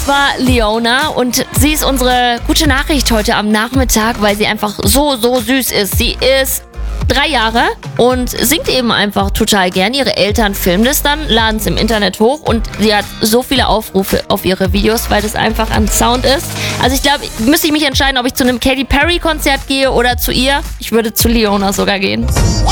Das war Leona und sie ist unsere gute Nachricht heute am Nachmittag, weil sie einfach so süß ist. Sie ist 3 Jahre und singt eben einfach total gern. Ihre Eltern filmen das dann, laden es im Internet hoch und sie hat so viele Aufrufe auf ihre Videos, weil das einfach ein Sound ist. Also ich glaube, müsste ich mich entscheiden, ob ich zu einem Katy Perry Konzert gehe oder zu ihr. Ich würde zu Leona sogar gehen.